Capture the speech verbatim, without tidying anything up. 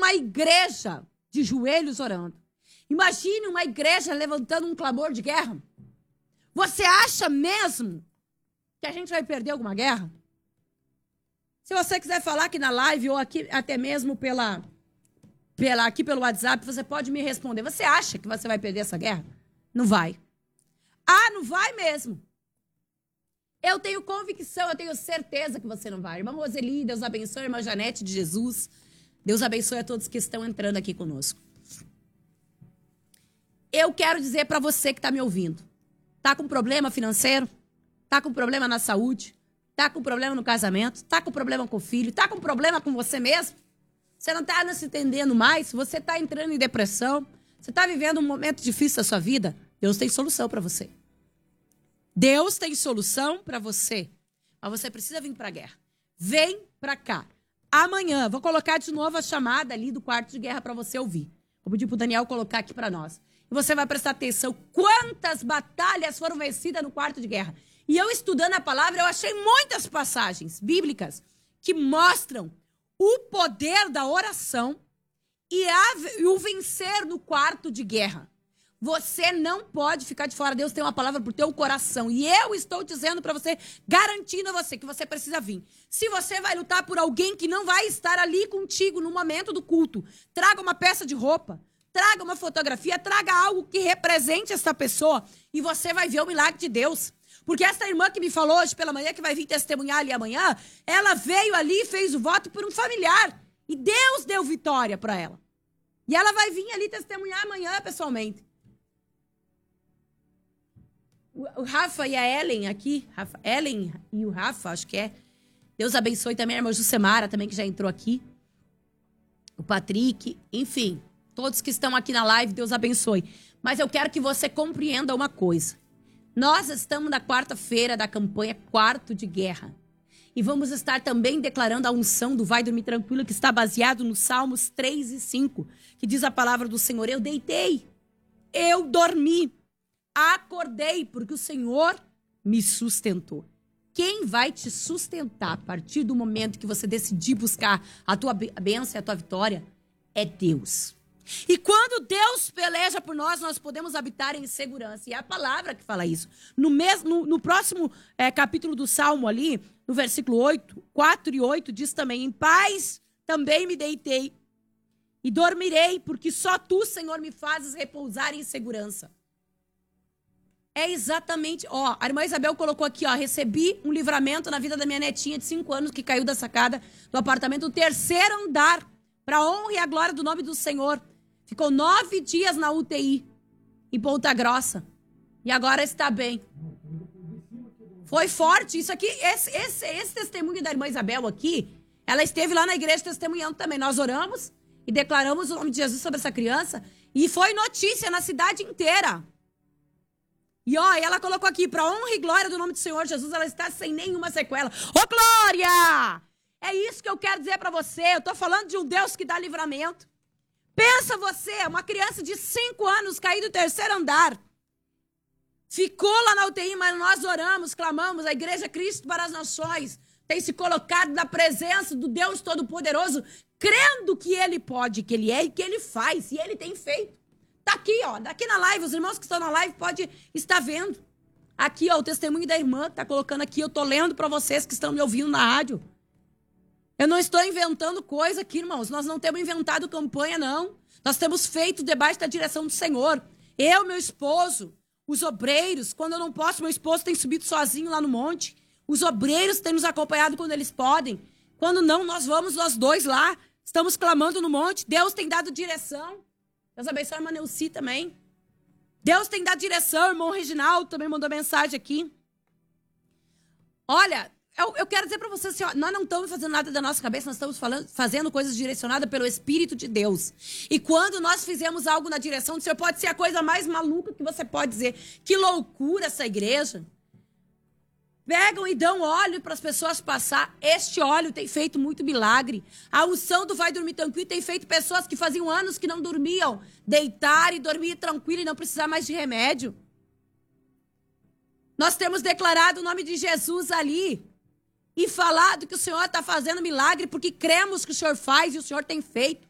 uma igreja de joelhos orando. Imagine uma igreja levantando um clamor de guerra. Você acha mesmo que a gente vai perder alguma guerra? Se você quiser falar aqui na live ou aqui, até mesmo pela, pela, aqui pelo WhatsApp, você pode me responder. Você acha que você vai perder essa guerra? Não vai. Ah, não vai mesmo. Eu tenho convicção, eu tenho certeza que você não vai. Irmã Roseli, Deus abençoe. Irmã Janete de Jesus, Deus abençoe a todos que estão entrando aqui conosco. Eu quero dizer para você que está me ouvindo. Tá com problema financeiro? Tá com problema na saúde? Tá com problema no casamento? Tá com problema com o filho? Tá com problema com você mesmo? Você não tá se entendendo mais? Você tá entrando em depressão? Você tá vivendo um momento difícil da sua vida? Deus tem solução para você. Deus tem solução para você. Mas você precisa vir para a guerra. Vem para cá. Amanhã, vou colocar de novo a chamada ali do quarto de guerra para você ouvir. Vou pedir pro Daniel colocar aqui para nós. E você vai prestar atenção quantas batalhas foram vencidas no quarto de guerra. E eu estudando a palavra, eu achei muitas passagens bíblicas que mostram o poder da oração e, a, e o vencer no quarto de guerra. Você não pode ficar de fora. Deus tem uma palavra pro teu coração. E eu estou dizendo para você, garantindo a você que você precisa vir. Se você vai lutar por alguém que não vai estar ali contigo no momento do culto, traga uma peça de roupa, traga uma fotografia, traga algo que represente essa pessoa e você vai ver o milagre de Deus. Porque essa irmã que me falou hoje pela manhã, que vai vir testemunhar ali amanhã, ela veio ali e fez o voto por um familiar. E Deus deu vitória para ela. E ela vai vir ali testemunhar amanhã pessoalmente. O Rafa e a Ellen aqui, Rafa, Ellen e o Rafa, acho que é. Deus abençoe também a irmã Jucemara, também, que já entrou aqui. O Patrick, enfim, todos que estão aqui na live, Deus abençoe. Mas eu quero que você compreenda uma coisa. Nós estamos na quarta-feira da campanha Quarto de Guerra. E vamos estar também declarando a unção do Vai Dormir Tranquilo, que está baseado nos Salmos três e cinco, que diz a palavra do Senhor: eu deitei, eu dormi, acordei, porque o Senhor me sustentou. Quem vai te sustentar a partir do momento que você decidir buscar a tua bênção e a tua vitória é Deus. E quando Deus peleja por nós, nós podemos habitar em segurança. E é a palavra que fala isso. No, mesmo, no, no próximo é, capítulo do Salmo ali, no versículo oito, quatro e oito, diz também: em paz também me deitei e dormirei, porque só tu, Senhor, me fazes repousar em segurança. É exatamente, ó, a irmã Isabel colocou aqui, ó, recebi um livramento na vida da minha netinha de cinco anos que caiu da sacada do apartamento do terceiro andar, para a honra e a glória do nome do Senhor. Ficou nove dias na U T I, em Ponta Grossa, e agora está bem. Foi forte isso aqui, esse, esse, esse testemunho da irmã Isabel aqui, ela esteve lá na igreja testemunhando também. Nós oramos e declaramos o nome de Jesus sobre essa criança, e foi notícia na cidade inteira. E ó, ela colocou aqui, para honra e glória do nome do Senhor Jesus, ela está sem nenhuma sequela. Ô, glória! É isso que eu quero dizer para você. Eu tô falando de um Deus que dá livramento. Pensa você, uma criança de cinco anos, cair do terceiro andar. Ficou lá na U T I, mas nós oramos, clamamos. A Igreja Cristo para as Nações tem se colocado na presença do Deus Todo-Poderoso, crendo que Ele pode, que Ele é e que Ele faz. E Ele tem feito. Tá aqui, ó, daqui na live, os irmãos que estão na live podem estar vendo. Aqui, ó, o testemunho da irmã que tá colocando aqui, eu tô lendo para vocês que estão me ouvindo na rádio. Eu não estou inventando coisa aqui, irmãos. Nós não temos inventado campanha, não. Nós temos feito debaixo da direção do Senhor. Eu, meu esposo, os obreiros, quando eu não posso, meu esposo tem subido sozinho lá no monte. Os obreiros têm nos acompanhado quando eles podem. Quando não, nós vamos nós dois lá. Estamos clamando no monte. Deus tem dado direção. Deus abençoe a irmã Neuci também. Deus tem dado direção. O irmão Reginaldo também mandou mensagem aqui. Olha, eu, eu quero dizer para vocês assim, ó, nós não estamos fazendo nada da nossa cabeça, nós estamos falando, fazendo coisas direcionadas pelo Espírito de Deus. E quando nós fizemos algo na direção do Senhor, pode ser a coisa mais maluca que você pode dizer. Que loucura essa igreja. Pegam e dão óleo para as pessoas passar. Este óleo tem feito muito milagre. A unção do Vai Dormir Tranquilo tem feito pessoas que faziam anos que não dormiam deitar e dormir tranquilo e não precisar mais de remédio. Nós temos declarado o nome de Jesus ali e falado que o Senhor está fazendo milagre porque cremos que o Senhor faz e o Senhor tem feito.